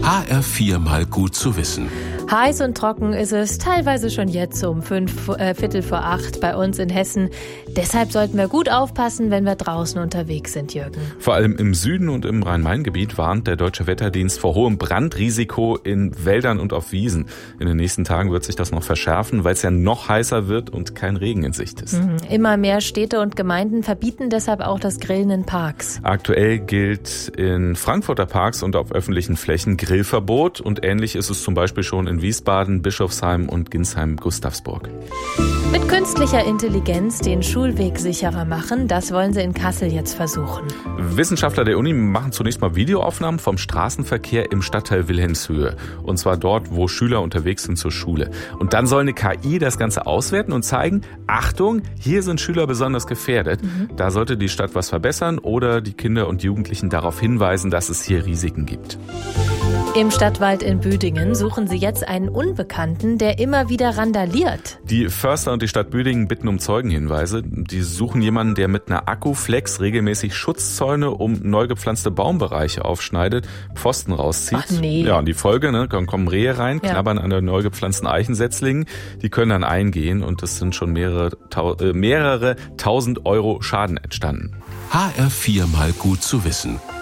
HR4 mal gut zu wissen. Heiß und trocken ist es teilweise schon jetzt um 7:45 bei uns in Hessen. Deshalb sollten wir gut aufpassen, wenn wir draußen unterwegs sind, Jürgen. Vor allem im Süden und im Rhein-Main-Gebiet warnt der Deutsche Wetterdienst vor hohem Brandrisiko in Wäldern und auf Wiesen. In den nächsten Tagen wird sich das noch verschärfen, weil es ja noch heißer wird und kein Regen in Sicht ist. Immer mehr Städte und Gemeinden verbieten deshalb auch das Grillen in Parks. Aktuell gilt in Frankfurter Parks und auf öffentlichen Flächen Grillverbot und ähnlich ist es zum Beispiel schon in Wiesbaden, Bischofsheim und Ginsheim-Gustavsburg. Mit künstlicher Intelligenz den Schulweg sicherer machen, das wollen sie in Kassel jetzt versuchen. Wissenschaftler der Uni machen zunächst mal Videoaufnahmen vom Straßenverkehr im Stadtteil Wilhelmshöhe. Und zwar dort, wo Schüler unterwegs sind zur Schule. Und dann soll eine KI das Ganze auswerten und zeigen, Achtung, hier sind Schüler besonders gefährdet. Da sollte die Stadt was verbessern oder die Kinder und Jugendlichen darauf hinweisen, dass es hier Risiken gibt. Im Stadtwald in Büdingen suchen sie jetzt einen Unbekannten, der immer wieder randaliert. Die Förster und die Stadt Büdingen bitten um Zeugenhinweise. Die suchen jemanden, der mit einer Akkuflex regelmäßig Schutzzäune um neu gepflanzte Baumbereiche aufschneidet, Pfosten rauszieht. Ach nee. Ja, und die Folge, dann kommen Rehe rein, knabbern an den neu gepflanzten Eichensetzlingen. Die können dann eingehen und es sind schon mehrere 1.000 Euro Schaden entstanden. HR4 mal gut zu wissen.